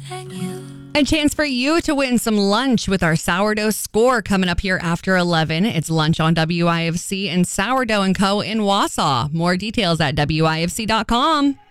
and you. A chance for you to win some lunch with our sourdough score coming up here after 11. It's lunch on WIFC and Sourdough & Co. in Wausau. More details at WIFC.com.